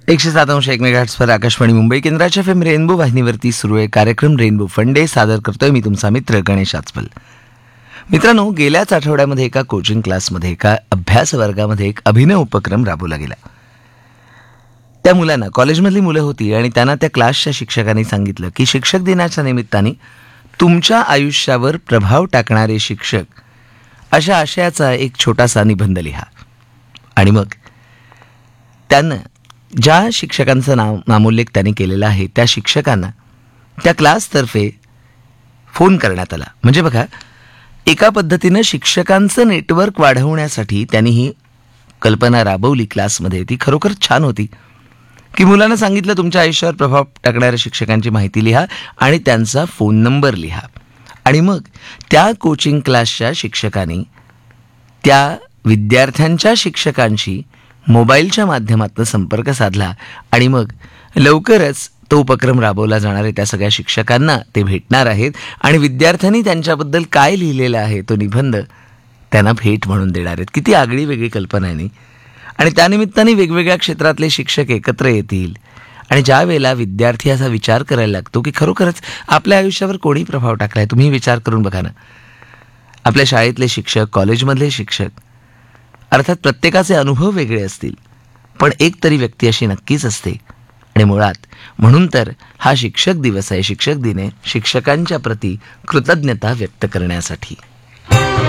107.1 मेगाहर्ट्झवर आकाशवाणी मुंबई केंद्राच्या FM rainbow वाहिनीवरती सुरू आहे कार्यक्रम रेनबो फंडे. सादर करतोय मी तुमचा मित्र गणेश आचपल. मित्रांनो, गेल्याच आठवड्यामध्ये एका कोचिंग क्लासमध्ये एका अभ्यास वर्गामध्ये एक अभिनव उपक्रम राबवला गेला. त्या मुलांना, कॉलेजमधली मुलं होती आणि त्यांना त्या क्लासच्या शिक्षकांनी सांगितलं की शिक्षक दिनाच्या निमित्ताने तुमच्या आयुष्यावर प्रभाव टाकणारे शिक्षक अशा आशयाचा एक छोटासा निबंध लिहा. आणि मग त्यांना ज्या शिक्षकांचं नामोल्लेख त्यांनी केलेला आहे त्या शिक्षकांना त्या क्लासतर्फे फोन करण्यात आला. म्हणजे बघा, एका पद्धतीनं शिक्षकांचं नेटवर्क वाढवण्यासाठी त्यांनी ही कल्पना राबवली क्लासमध्ये. ती खरोखर छान होती की मुलांना सांगितलं तुमच्या आयुष्यावर प्रभाव टाकणाऱ्या शिक्षकांची माहिती लिहा आणि त्यांचा फोन नंबर लिहा. आणि मग त्या कोचिंग क्लासच्या शिक्षकांनी त्या विद्यार्थ्यांच्या शिक्षकांशी मोबाईलच्या माध्यमातून संपर्क साधला आणि मग लवकरच तो उपक्रम राबवला जाणार आहे. त्या सगळ्या शिक्षकांना ते भेटणार आहेत आणि विद्यार्थ्यांनी त्यांच्याबद्दल काय लिहिलेलं आहे तो निबंध त्यांना भेट म्हणून देणार आहेत. किती आगळी वेगळी कल्पना आहे. आणि त्यानिमित्ताने वेगवेगळ्या क्षेत्रातले शिक्षक एकत्र येतील आणि ज्या वेळेला विद्यार्थी असा विचार करायला लागतो की खरोखरच आपल्या आयुष्यावर कोणी प्रभाव टाकला आहे. तुम्ही विचार करून बघा ना, आपल्या शाळेतले शिक्षक, कॉलेजमधले शिक्षक, अर्थात प्रत्येकाचे अनुभव वेगळे असतील, पण एक तरी व्यक्ती अशी नक्कीच असते. आणि मुळात म्हणून तर हा शिक्षक दिवस आहे. शिक्षक दिन आहे शिक्षकांच्या प्रती कृतज्ञता व्यक्त करण्यासाठी.